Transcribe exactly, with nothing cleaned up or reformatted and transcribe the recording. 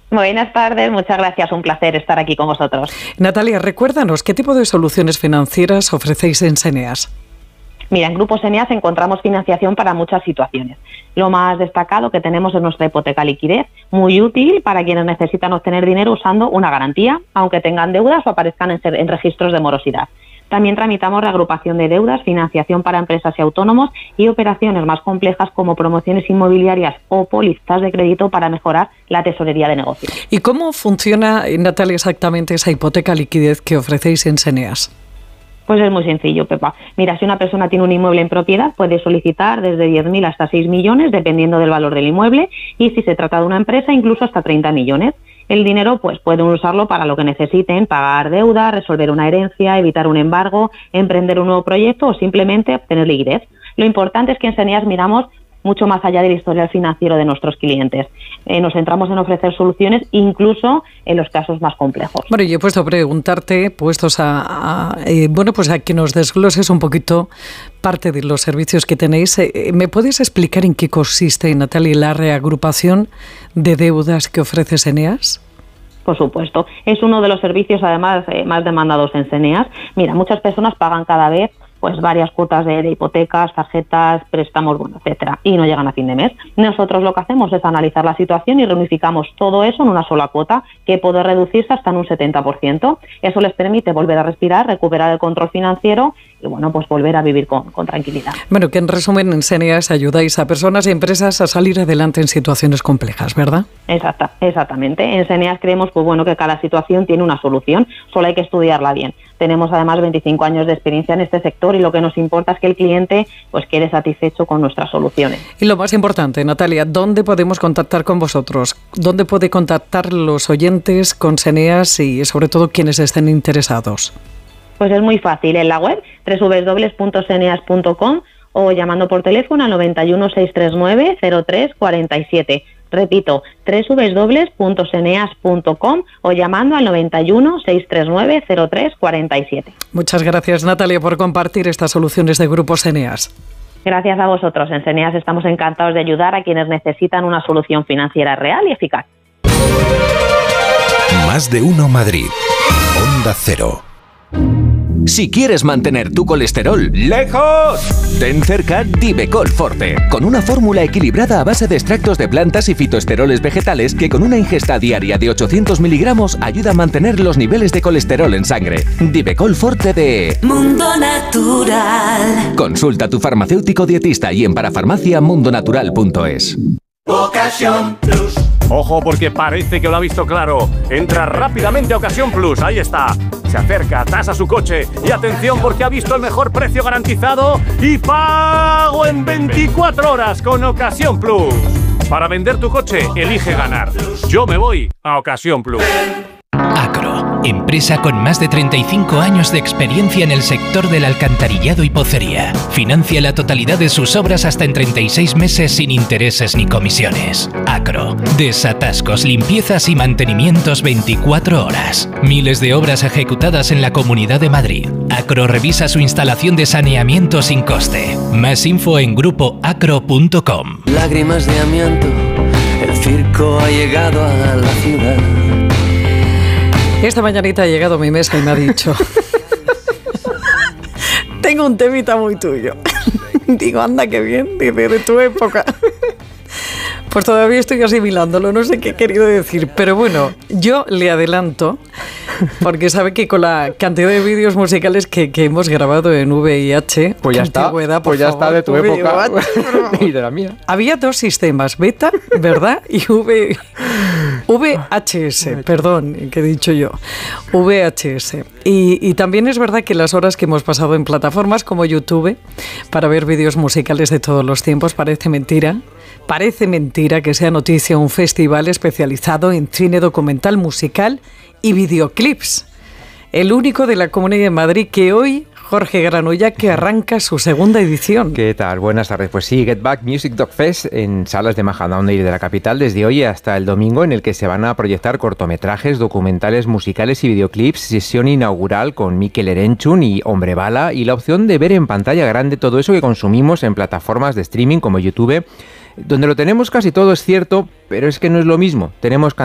Buenas tardes, muchas gracias, un placer estar aquí con vosotros. Natalia, recuérdanos, ¿qué tipo de soluciones financieras ofrecéis en Seneas? Mira, en Grupo Seneas encontramos financiación para muchas situaciones. Lo más destacado que tenemos es nuestra hipoteca liquidez, muy útil para quienes necesitan obtener dinero usando una garantía, aunque tengan deudas o aparezcan en, en registros de morosidad. También tramitamos reagrupación de deudas, financiación para empresas y autónomos y operaciones más complejas como promociones inmobiliarias o pólizas de crédito para mejorar la tesorería de negocios. ¿Y cómo funciona, Natalia, exactamente esa hipoteca liquidez que ofrecéis en Seneas? Pues es muy sencillo, Pepa. Mira, si una persona tiene un inmueble en propiedad, puede solicitar desde diez mil hasta seis millones, dependiendo del valor del inmueble, y si se trata de una empresa, incluso hasta treinta millones. El dinero, pues, pueden usarlo para lo que necesiten, pagar deuda, resolver una herencia, evitar un embargo, emprender un nuevo proyecto o simplemente obtener liquidez. Lo importante es que en Seneas miramos mucho más allá del historial financiero de nuestros clientes. Eh, nos centramos en ofrecer soluciones incluso en los casos más complejos. Bueno, yo he puesto a preguntarte, puestos a, a eh, bueno, pues a que nos desgloses un poquito parte de los servicios que tenéis. Eh, ¿Me puedes explicar en qué consiste, Natalia, la reagrupación de deudas que ofrece Seneas? Por supuesto, es uno de los servicios además eh, más demandados en Seneas. Mira, muchas personas pagan cada vez pues varias cuotas de, de hipotecas, tarjetas, préstamos, bueno, etcétera, y no llegan a fin de mes. Nosotros lo que hacemos es analizar la situación y reunificamos todo eso en una sola cuota que puede reducirse hasta en un setenta por ciento. Eso les permite volver a respirar, recuperar el control financiero y, bueno, pues volver a vivir con, con tranquilidad. Bueno, que en resumen en Seneas ayudáis a personas y empresas a salir adelante en situaciones complejas, ¿verdad? Exacta, exactamente. En Seneas creemos, pues bueno, que cada situación tiene una solución, solo hay que estudiarla bien. Tenemos además veinticinco años de experiencia en este sector y lo que nos importa es que el cliente pues quede satisfecho con nuestras soluciones. Y lo más importante, Natalia, ¿dónde podemos contactar con vosotros? ¿Dónde puede contactar los oyentes con Seneas y sobre todo quienes estén interesados? Pues es muy fácil, en la web doble u doble u doble u punto seneas punto com o llamando por teléfono al noventa y uno, seiscientos treinta y nueve, cero tres cuarenta y siete. Repito, doble u doble u doble u punto seneas punto com o llamando al noventa y uno, seiscientos treinta y nueve, cero tres cuarenta y siete. Muchas gracias, Natalia, por compartir estas soluciones de Grupo Seneas. Gracias a vosotros. En Seneas estamos encantados de ayudar a quienes necesitan una solución financiera real y eficaz. Más de uno Madrid. Onda Cero. Si quieres mantener tu colesterol lejos, ten cerca Divecol Forte, con una fórmula equilibrada a base de extractos de plantas y fitoesteroles vegetales que con una ingesta diaria de ochocientos miligramos ayuda a mantener los niveles de colesterol en sangre. Divecol Forte de Mundo Natural. Consulta a tu farmacéutico dietista y en parafarmacia mundo natural punto es. Ocasión Plus. Ojo, porque parece que lo ha visto claro. Entra rápidamente a Ocasión Plus, ahí está. Se acerca, tasa su coche y atención porque ha visto el mejor precio garantizado y pago en veinticuatro horas con Ocasión Plus. Para vender tu coche, elige ganar. Yo me voy a Ocasión Plus. Acro, empresa con más de treinta y cinco años de experiencia en el sector del alcantarillado y pocería. Financia la totalidad de sus obras hasta en treinta y seis meses sin intereses ni comisiones. Acro, desatascos, limpiezas y mantenimientos veinticuatro horas. Miles de obras ejecutadas en la Comunidad de Madrid. Acro revisa su instalación de saneamiento sin coste. Más info en grupo acro punto com. Lágrimas de amianto, el circo ha llegado a la ciudad. Esta mañanita ha llegado a mi mesa y me ha dicho: tengo un temita muy tuyo. Digo, anda, qué bien, dice, de tu época. Pues todavía estoy asimilándolo, no sé qué he querido decir, pero bueno, yo le adelanto, porque sabe que con la cantidad de vídeos musicales que, que hemos grabado en V I H, pues ya está, pues ya está de tu época y de la mía. Había dos sistemas, beta, ¿verdad? Y V, V H S, perdón, que he dicho yo, V H S. Y, y también es verdad que las horas que hemos pasado en plataformas como YouTube para ver vídeos musicales de todos los tiempos, parece mentira. Parece mentira que sea noticia un festival especializado en cine documental musical y videoclips. El único de la Comunidad de Madrid que hoy, Jorge Granulla, que arranca su segunda edición. ¿Qué tal? Buenas tardes. Pues sí, Get Back Music Dog Fest en salas de Majadahonda de la capital desde hoy hasta el domingo, en el que se van a proyectar cortometrajes, documentales musicales y videoclips. Sesión inaugural con Mikel Erenchun y Hombre Bala y la opción de ver en pantalla grande todo eso que consumimos en plataformas de streaming como YouTube, donde lo tenemos casi todo, es cierto, pero es que no es lo mismo. Tenemos